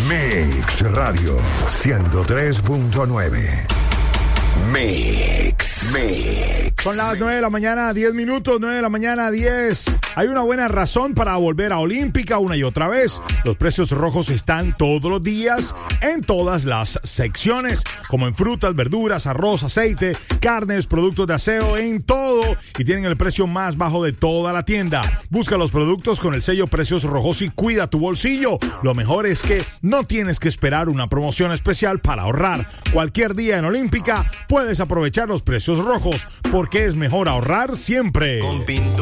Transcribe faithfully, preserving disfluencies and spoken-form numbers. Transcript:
Mix Radio ciento tres punto nueve. Mix, Mix. Son las nueve de la mañana, diez minutos, nueve de la mañana, diez. Hay una buena razón para volver a Olímpica una y otra vez. Los precios rojos están todos los días en todas las secciones, como en frutas, verduras, arroz, aceite, carnes, productos de aseo, en todo. Y tienen el precio más bajo de toda la tienda. Busca los productos con el sello Precios Rojos y cuida tu bolsillo. Lo mejor es que no tienes que esperar una promoción especial para ahorrar. Cualquier día en Olímpica puedes aprovechar los precios rojos, porque es mejor ahorrar siempre.